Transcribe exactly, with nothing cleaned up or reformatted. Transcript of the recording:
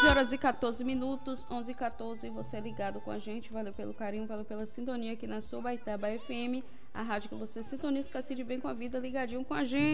onze horas e quatorze minutos, onze e quatorze, você ligado com a gente, valeu pelo carinho, valeu pela sintonia aqui na sua Baitaba F M, a rádio que você sintoniza, que assiste bem com a vida, ligadinho com a gente.